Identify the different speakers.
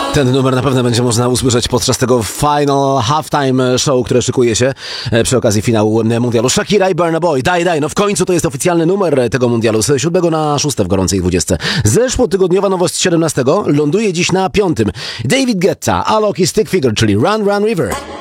Speaker 1: Ten numer na pewno będzie można usłyszeć podczas tego final halftime show, które szykuje się przy okazji finału mundialu. Shakira i Burna Boy, daj, no w końcu to jest oficjalny numer tego mundialu z 7 na 6 w gorącej 20. Zeszłotygodniowa nowość z 17 ląduje dziś na 5. David Guetta, Alok i Stick Figure, czyli Run Run River.